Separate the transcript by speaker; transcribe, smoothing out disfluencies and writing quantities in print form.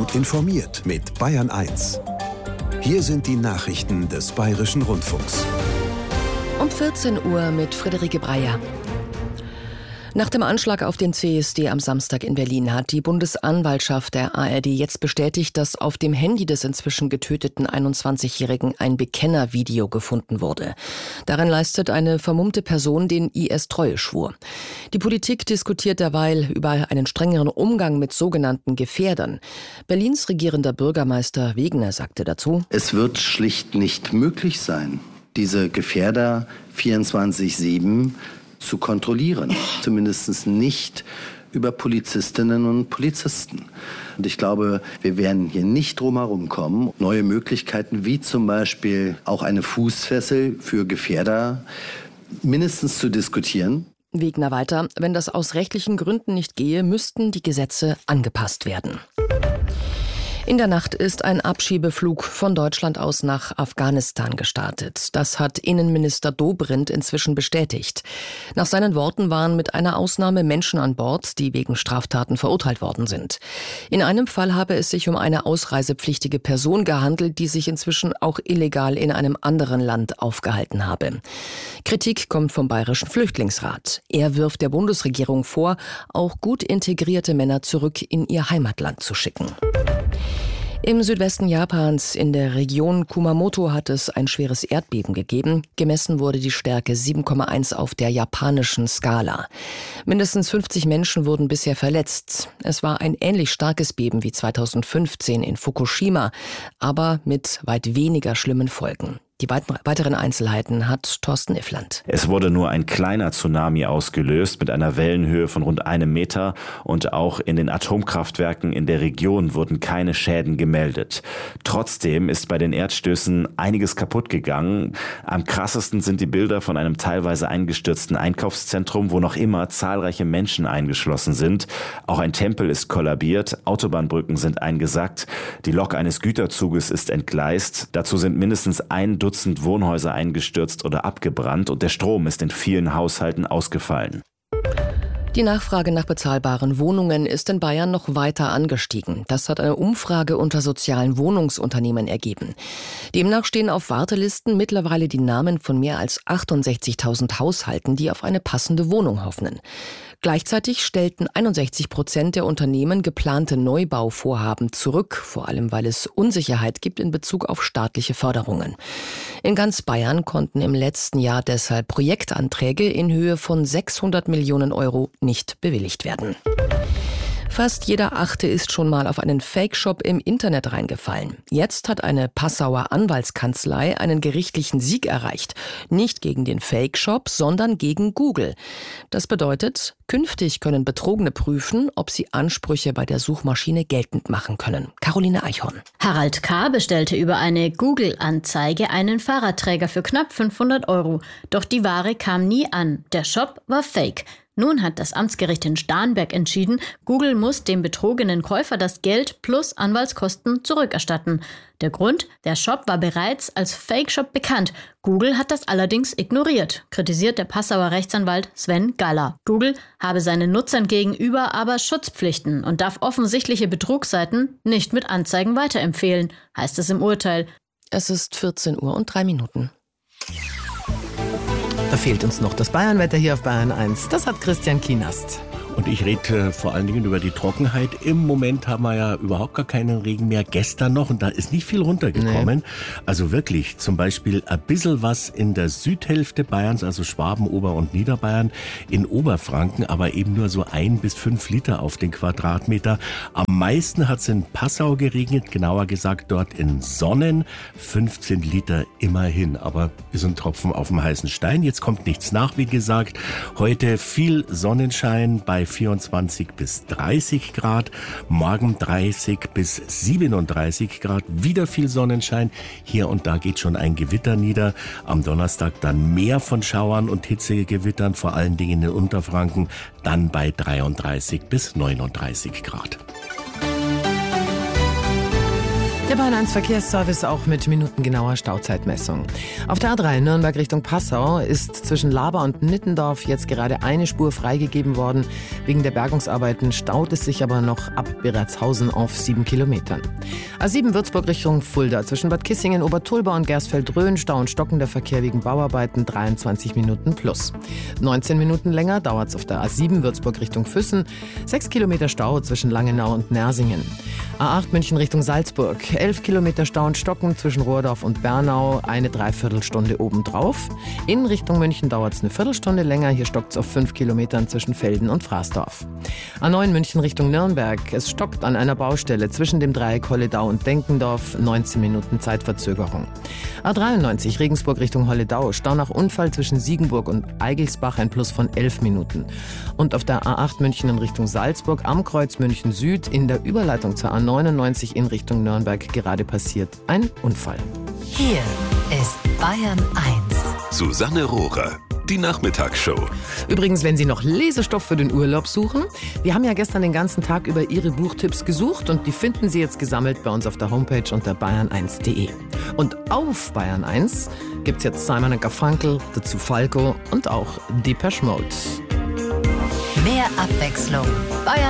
Speaker 1: Gut informiert mit Bayern 1. Hier sind die Nachrichten des Bayerischen Rundfunks.
Speaker 2: Um 14 Uhr mit Friederike Breyer. Nach dem Anschlag auf den CSD am Samstag in Berlin hat die Bundesanwaltschaft der ARD jetzt bestätigt, dass auf dem Handy des inzwischen getöteten 21-Jährigen ein Bekennervideo gefunden wurde. Darin leistet eine vermummte Person den IS Treueschwur. Die Politik diskutiert derweil über einen strengeren Umgang mit sogenannten Gefährdern. Berlins regierender Bürgermeister Wegener sagte dazu:
Speaker 3: Es wird schlicht nicht möglich sein, diese Gefährder 24/7 zu kontrollieren. Zumindest nicht über Polizistinnen und Polizisten. Und ich glaube, wir werden hier nicht drum herum kommen, neue Möglichkeiten wie zum Beispiel auch eine Fußfessel für Gefährder mindestens zu diskutieren.
Speaker 2: Wegener weiter: Wenn das aus rechtlichen Gründen nicht gehe, müssten die Gesetze angepasst werden. In der Nacht ist ein Abschiebeflug von Deutschland aus nach Afghanistan gestartet. Das hat Innenminister Dobrindt inzwischen bestätigt. Nach seinen Worten waren mit einer Ausnahme Menschen an Bord, die wegen Straftaten verurteilt worden sind. In einem Fall habe es sich um eine ausreisepflichtige Person gehandelt, die sich inzwischen auch illegal in einem anderen Land aufgehalten habe. Kritik kommt vom Bayerischen Flüchtlingsrat. Er wirft der Bundesregierung vor, auch gut integrierte Männer zurück in ihr Heimatland zu schicken. Im Südwesten Japans, in der Region Kumamoto, hat es ein schweres Erdbeben gegeben. Gemessen wurde die Stärke 7,1 auf der japanischen Skala. Mindestens 50 Menschen wurden bisher verletzt. Es war ein ähnlich starkes Beben wie 2015 in Fukushima, aber mit weit weniger schlimmen Folgen. Die weiteren Einzelheiten hat Thorsten Iffland.
Speaker 4: Es wurde nur ein kleiner Tsunami ausgelöst mit einer Wellenhöhe von rund 1 Meter und auch in den Atomkraftwerken in der Region wurden keine Schäden gemeldet. Trotzdem ist bei den Erdstößen einiges kaputt gegangen. Am krassesten sind die Bilder von einem teilweise eingestürzten Einkaufszentrum, wo noch immer zahlreiche Menschen eingeschlossen sind. Auch ein Tempel ist kollabiert, Autobahnbrücken sind eingesackt, die Lok eines Güterzuges ist entgleist. Dazu sind mindestens 1 Dutzend Wohnhäuser eingestürzt oder abgebrannt und der Strom ist in vielen Haushalten ausgefallen.
Speaker 2: Die Nachfrage nach bezahlbaren Wohnungen ist in Bayern noch weiter angestiegen. Das hat eine Umfrage unter sozialen Wohnungsunternehmen ergeben. Demnach stehen auf Wartelisten mittlerweile die Namen von mehr als 68.000 Haushalten, die auf eine passende Wohnung hoffen. Gleichzeitig stellten 61% der Unternehmen geplante Neubauvorhaben zurück, vor allem weil es Unsicherheit gibt in Bezug auf staatliche Förderungen. In ganz Bayern konnten im letzten Jahr deshalb Projektanträge in Höhe von 600 Millionen Euro nicht bewilligt werden. Fast jeder Achte ist schon mal auf einen Fake-Shop im Internet reingefallen. Jetzt hat eine Passauer Anwaltskanzlei einen gerichtlichen Sieg erreicht. Nicht gegen den Fake-Shop, sondern gegen Google. Das bedeutet, künftig können Betrogene prüfen, ob sie Ansprüche bei der Suchmaschine geltend machen können. Caroline Eichhorn.
Speaker 5: Harald K. bestellte über eine Google-Anzeige einen Fahrradträger für knapp 500 €. Doch die Ware kam nie an. Der Shop war fake. Nun hat das Amtsgericht in Starnberg entschieden, Google muss dem betrogenen Käufer das Geld plus Anwaltskosten zurückerstatten. Der Grund? Der Shop war bereits als Fake-Shop bekannt. Google hat das allerdings ignoriert, kritisiert der Passauer Rechtsanwalt Sven Galler. Google habe seinen Nutzern gegenüber aber Schutzpflichten und darf offensichtliche Betrugsseiten nicht mit Anzeigen weiterempfehlen, heißt es im Urteil.
Speaker 2: Es ist 14:03.
Speaker 6: Da fehlt uns noch das Bayernwetter hier auf Bayern 1. Das hat Christian Kienast.
Speaker 7: Und ich rede vor allen Dingen über die Trockenheit. Im Moment haben wir ja überhaupt gar keinen Regen mehr. Gestern noch und da ist nicht viel runtergekommen. Nee. Also wirklich zum Beispiel ein bisschen was in der Südhälfte Bayerns, also Schwaben, Ober- und Niederbayern, in Oberfranken, aber eben nur so 1 bis 5 Liter auf den Quadratmeter. Am meisten hat es in Passau geregnet, genauer gesagt dort in Sonnen, 15 Liter immerhin. Aber ist ein Tropfen auf dem heißen Stein. Jetzt kommt nichts nach, wie gesagt. Heute viel Sonnenschein bei 24 bis 30 Grad, morgen 30 bis 37 Grad, wieder viel Sonnenschein. Hier und da geht schon ein Gewitter nieder. Am Donnerstag dann mehr von Schauern und Hitzegewittern, vor allen Dingen in Unterfranken, dann bei 33 bis 39 Grad.
Speaker 6: Der Bayern 1 Verkehrsservice auch mit minutengenauer Stauzeitmessung. Auf der A3 Nürnberg Richtung Passau ist zwischen Laber und Nittendorf jetzt gerade eine Spur freigegeben worden. Wegen der Bergungsarbeiten staut es sich aber noch ab Beratshausen auf 7 Kilometern. A7 Würzburg Richtung Fulda zwischen Bad Kissingen, Obertulba und Gersfeld-Rhön Stau und stockender Verkehr wegen Bauarbeiten 23 Minuten plus. 19 Minuten länger dauert es auf der A7 Würzburg Richtung Füssen. 6 Kilometer Stau zwischen Langenau und Nersingen. A8 München Richtung Salzburg. 11 Kilometer Stau und Stocken zwischen Rohrdorf und Bernau, eine Dreiviertelstunde obendrauf. In Richtung München dauert es eine Viertelstunde länger, hier stockt es auf 5 Kilometern zwischen Velden und Fraßdorf. A9 München Richtung Nürnberg, es stockt an einer Baustelle zwischen dem Dreieck Holledau und Denkendorf, 19 Minuten Zeitverzögerung. A93 Regensburg Richtung Holledau, Stau nach Unfall zwischen Siegenburg und Eigelsbach, ein Plus von 11 Minuten. Und auf der A8 München in Richtung Salzburg, am Kreuz München Süd, in der Überleitung zur A99 in Richtung Nürnberg gerade passiert ein Unfall.
Speaker 8: Hier ist Bayern 1.
Speaker 9: Susanne Rohrer, die Nachmittagsshow.
Speaker 6: Übrigens, wenn Sie noch Lesestoff für den Urlaub suchen, wir haben ja gestern den ganzen Tag über Ihre Buchtipps gesucht und die finden Sie jetzt gesammelt bei uns auf der Homepage unter bayern1.de. Und auf Bayern 1 gibt's jetzt Simon & Garfunkel, dazu Falco und auch Depeche Mode.
Speaker 8: Mehr Abwechslung. Bayern